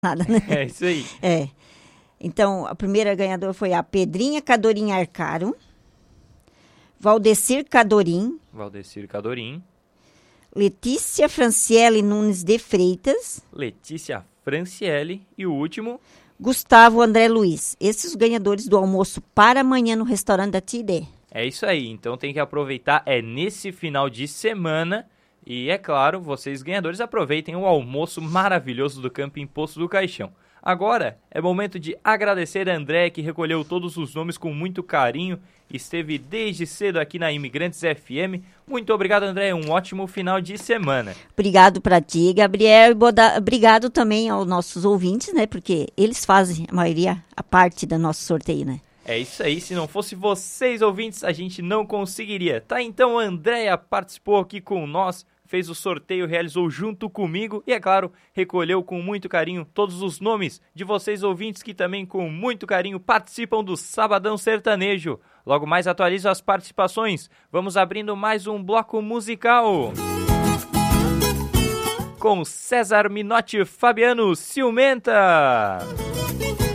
nada, né? É isso aí. É. Então, a primeira ganhadora foi a Pedrinha Cadorim Arcaro, Valdecir Cadorim, Valdecir Cadorim, Letícia Franciele Nunes de Freitas, Letícia Franciele e o último, Gustavo André Luiz. Esses os ganhadores do almoço para amanhã no restaurante da Tidé. é isso aí. Então tem que aproveitar, nesse final de semana. E é claro, vocês ganhadores aproveitem o almoço maravilhoso do Camping Poço do Caixão. Agora é momento de agradecer a André, que recolheu todos os nomes com muito carinho, esteve desde cedo aqui na Imigrantes FM. Muito obrigado, André, um ótimo final de semana. Obrigado para ti, Gabriel, e obrigado também aos nossos ouvintes, né? Porque eles fazem a parte do nosso sorteio, né? É isso aí, se não fosse vocês ouvintes, a gente não conseguiria. Tá, então a Andréia participou aqui com nós, fez o sorteio, realizou junto comigo e, é claro, recolheu com muito carinho todos os nomes de vocês ouvintes que também com muito carinho participam do Sabadão Sertanejo. Logo mais atualizo as participações. Vamos abrindo mais um bloco musical. Com César Minotti Fabiano Ciumenta.